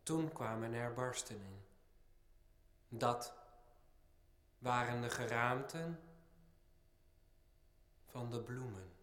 Toen kwamen er barstenen. Dat waren de geraamten van de bloemen.